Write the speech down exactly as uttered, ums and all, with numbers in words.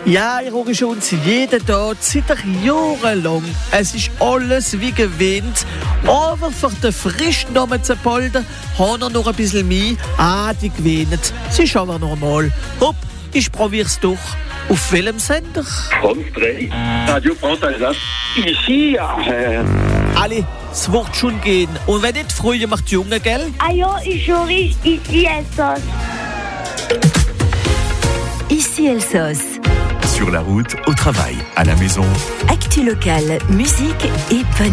Ja, ich höre schon jeden Tag, seit Jahren lang. Es ist alles wie gewinnt. Aber für den frischen Namen zu poltern, haben wir noch ein bisschen mehr. Ah, die gewinnen. Das ist aber normal. Hopp, ich probier's doch. Auf welchem Sender? France drei, Radio France Alsace. Ici, äh... Alle, es wird schon gehen. Und wenn nicht, früher macht die Junge, gell? Ah ja, ist schon richtig. Ici Elsass. Ici Elsass. Sur la route, au travail, à la maison. Actu locale, musique et